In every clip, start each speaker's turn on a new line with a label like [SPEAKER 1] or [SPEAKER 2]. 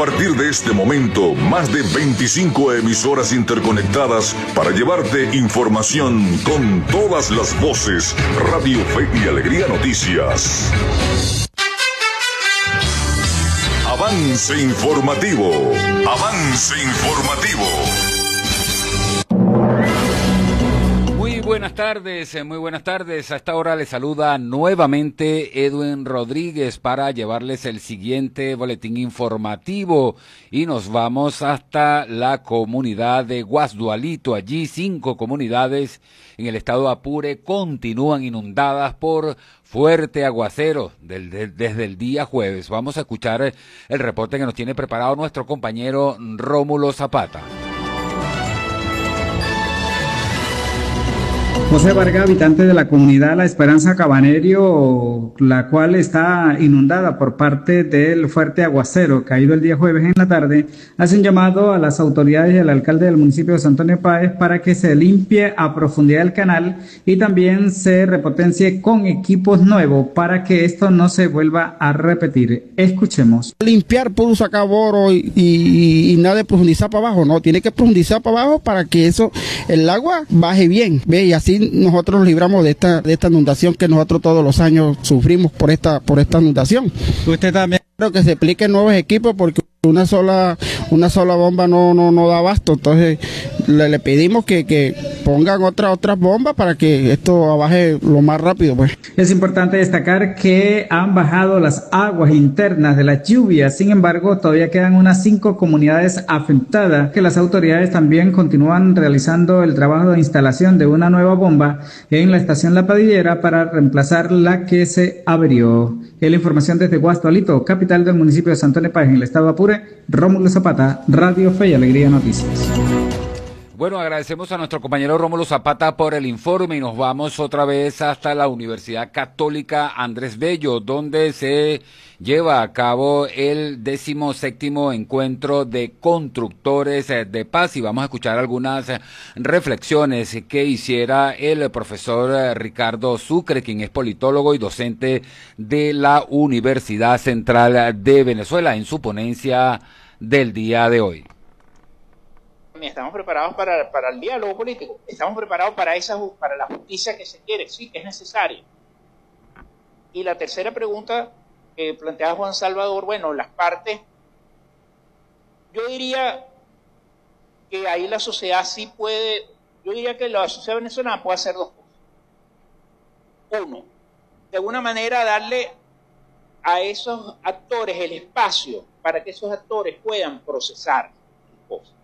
[SPEAKER 1] partir de este momento, más de 25 emisoras interconectadas para llevarte información con todas las voces. Radio Fe y Alegría Noticias. Avance informativo. Avance informativo.
[SPEAKER 2] Muy buenas tardes. A esta hora les saluda nuevamente Edwin Rodríguez para llevarles el siguiente boletín informativo y nos vamos hasta la comunidad de Guasdualito. Allí 5 comunidades en el estado Apure continúan inundadas por fuerte aguacero desde el día jueves. Vamos a escuchar el reporte que nos tiene preparado nuestro compañero Rómulo Zapata.
[SPEAKER 3] José Vargas, habitante de la comunidad La Esperanza Cabanerio, la cual está inundada por parte del fuerte aguacero caído el día jueves en la tarde, hace un llamado a las autoridades y al alcalde del municipio de San Antonio Páez para que se limpie a profundidad el canal y también se repotencie con equipos nuevos para que esto no se vuelva a repetir. Escuchemos.
[SPEAKER 4] Limpiar puro sacaboro y nada de profundizar para abajo, no, tiene que profundizar para abajo para que el agua baje bien, ve, y así nosotros nos libramos de esta inundación que nosotros todos los años sufrimos por esta inundación. Usted también. Creo que se apliquen nuevos equipos porque una sola bomba no da abasto, entonces le pedimos que pongan otras bombas para que esto baje lo más rápido, pues.
[SPEAKER 3] Es importante destacar que han bajado las aguas internas de las lluvias, sin embargo todavía quedan unas 5 comunidades afectadas, que las autoridades también continúan realizando el trabajo de instalación de una nueva bomba en la estación La Padillera para reemplazar la que se abrió. Es la información desde Guasdualito, capital del municipio de San Antonio Páez, en el estado de Apure. Rómulo Zapata, Radio Fe y Alegría Noticias.
[SPEAKER 2] Bueno, agradecemos a nuestro compañero Rómulo Zapata por el informe y nos vamos otra vez hasta la Universidad Católica Andrés Bello, donde se lleva a cabo el 17º encuentro de constructores de paz y vamos a escuchar algunas reflexiones que hiciera el profesor Ricardo Sucre, quien es politólogo y docente de la Universidad Central de Venezuela, en su ponencia del día de hoy.
[SPEAKER 5] Estamos preparados para el diálogo político, estamos preparados para la justicia que se quiere, sí, que es necesaria. Y la tercera pregunta que planteaba Juan Salvador, bueno, las partes, yo diría que ahí la sociedad sí puede, yo diría que la sociedad venezolana puede hacer 2 cosas. Uno, de alguna manera darle a esos actores el espacio para que esos actores puedan procesar cosas.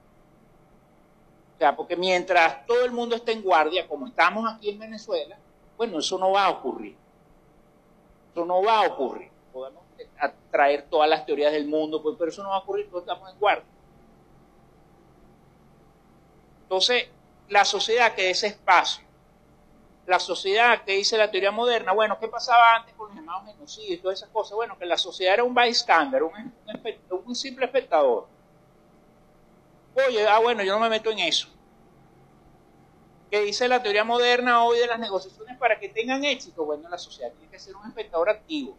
[SPEAKER 5] O sea, porque mientras todo el mundo esté en guardia, como estamos aquí en Venezuela, bueno, eso no va a ocurrir. Eso no va a ocurrir. Podemos traer todas las teorías del mundo, pues, pero eso no va a ocurrir porque estamos en guardia. Entonces, la sociedad que ese espacio, la sociedad que dice la teoría moderna, bueno, ¿qué pasaba antes con los llamados genocidios y todas esas cosas? Bueno, que la sociedad era un bystander, un simple espectador. Oye, bueno, yo no me meto en eso. ¿Qué dice la teoría moderna hoy de las negociaciones para que tengan éxito? Bueno, la sociedad tiene que ser un espectador activo.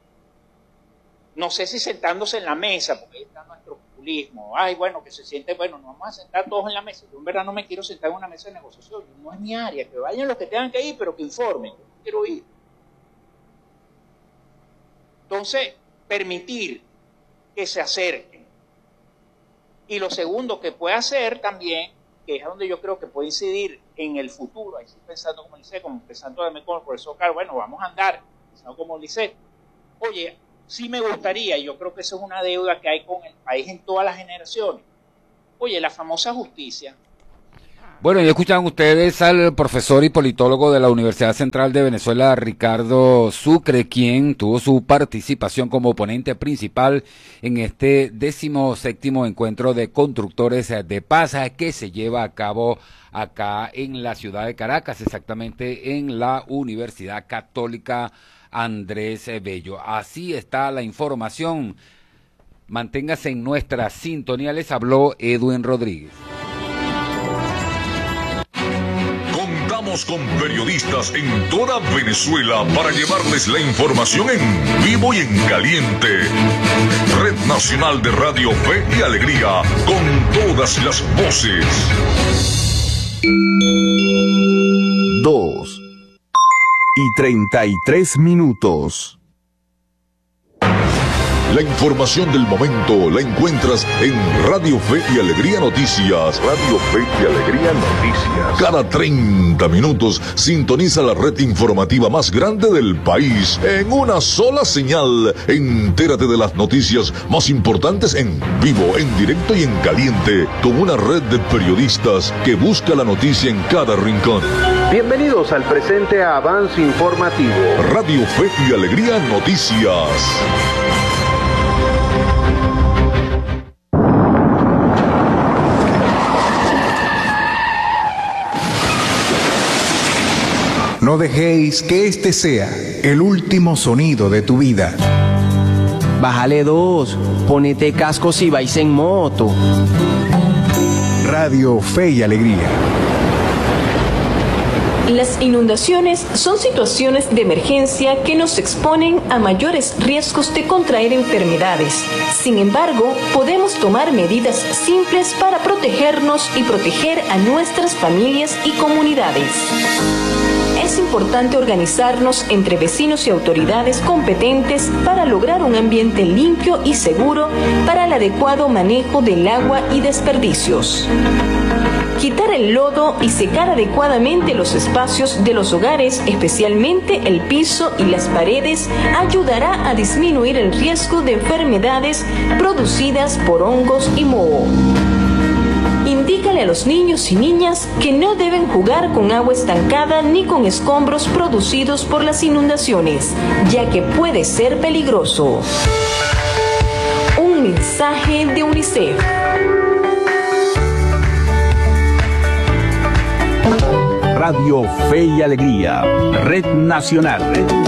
[SPEAKER 5] No sé si sentándose en la mesa, porque ahí está nuestro populismo. Ay, bueno, que se siente, bueno, nos vamos a sentar todos en la mesa. Yo en verdad no me quiero sentar en una mesa de negociación. No es mi área, que vayan los que tengan que ir, pero que informen. Yo no quiero ir. Entonces, permitir que se acerquen. Y lo segundo que puede hacer también, que es donde yo creo que puede incidir en el futuro, ahí sí pensando como Lisset, como pensando también como el profesor Carlos, bueno, vamos a andar pensando como Lisset. Oye, sí me gustaría, y yo creo que eso es una deuda que hay con el país en todas las generaciones. Oye, la famosa justicia.
[SPEAKER 2] Bueno, ya escucharon ustedes al profesor y politólogo de la Universidad Central de Venezuela, Ricardo Sucre, quien tuvo su participación como ponente principal en este 17º encuentro de constructores de paz que se lleva a cabo acá en la ciudad de Caracas, exactamente en la Universidad Católica Andrés Bello. Así está la información. Manténgase en nuestra sintonía. Les habló Edwin Rodríguez.
[SPEAKER 1] Contamos con periodistas en toda Venezuela para llevarles la información en vivo y en caliente. Red nacional de Radio Fe y Alegría, con todas las voces.
[SPEAKER 6] 2:33.
[SPEAKER 1] La información del momento la encuentras en Radio Fe y Alegría Noticias. Radio Fe y Alegría Noticias. Cada 30 minutos sintoniza la red informativa más grande del país en una sola señal. Entérate de las noticias más importantes en vivo, en directo y en caliente, con una red de periodistas que busca la noticia en cada rincón.
[SPEAKER 7] Bienvenidos al presente avance informativo.
[SPEAKER 1] Radio Fe y Alegría Noticias.
[SPEAKER 8] No dejéis que este sea el último sonido de tu vida.
[SPEAKER 9] Bájale 2, ponete casco si vais en moto.
[SPEAKER 8] Radio Fe y Alegría.
[SPEAKER 10] Las inundaciones son situaciones de emergencia que nos exponen a mayores riesgos de contraer enfermedades. Sin embargo, podemos tomar medidas simples para protegernos y proteger a nuestras familias y comunidades. Es importante organizarnos entre vecinos y autoridades competentes para lograr un ambiente limpio y seguro para el adecuado manejo del agua y desperdicios. Quitar el lodo y secar adecuadamente los espacios de los hogares, especialmente el piso y las paredes, ayudará a disminuir el riesgo de enfermedades producidas por hongos y moho. Indícale a los niños y niñas que no deben jugar con agua estancada ni con escombros producidos por las inundaciones, ya que puede ser peligroso. Un mensaje de UNICEF.
[SPEAKER 6] Radio Fe y Alegría, Red Nacional.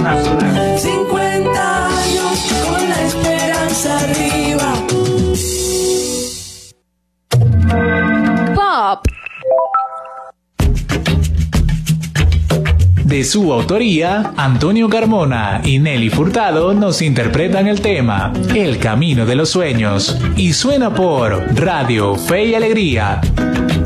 [SPEAKER 11] 50 años con la esperanza arriba.
[SPEAKER 12] Pop.
[SPEAKER 13] De su autoría, Antonio Carmona y Nelly Furtado nos interpretan el tema El Camino de los Sueños y suena por Radio Fe y Alegría.